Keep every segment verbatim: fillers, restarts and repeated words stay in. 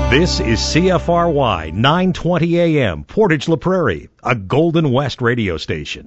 This is C F R Y nine twenty A M, Portage La Prairie, a Golden West radio station.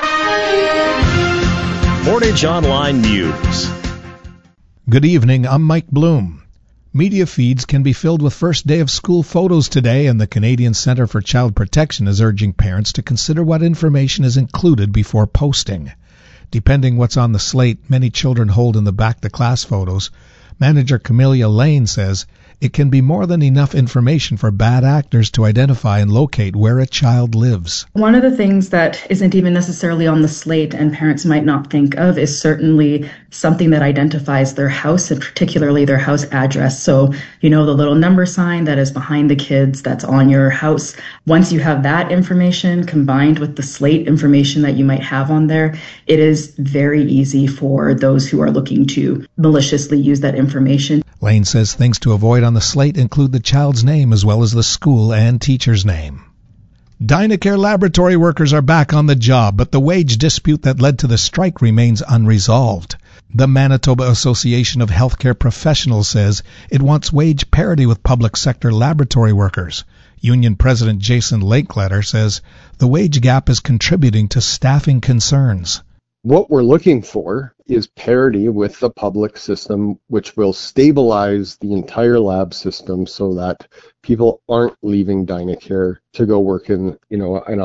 Portage Online News. Good evening, I'm Mike Bloom. Media feeds can be filled with first day of school photos today, and the Canadian Centre for Child Protection is urging parents to consider what information is included before posting. Depending what's on the slate many children hold in the back-to-class photos, manager Camelia Lane says it can be more than enough information for bad actors to identify and locate where a child lives. One of the things that isn't even necessarily on the slate and parents might not think of is certainly something that identifies their house, and particularly their house address. So, you know, the little number sign that is behind the kids that's on your house. Once you have that information combined with the slate information that you might have on there, it is very easy for those who are looking to maliciously use that information. Lane says things to avoid on the slate include the child's name as well as the school and teacher's name. Dynacare laboratory workers are back on the job, but the wage dispute that led to the strike remains unresolved. The Manitoba Association of Healthcare Professionals says it wants wage parity with public sector laboratory workers. Union President Jason Lakeletter says the wage gap is contributing to staffing concerns. What we're looking for is parity with the public system, which will stabilize the entire lab system so that people aren't leaving Dynacare to go work in, you know, in a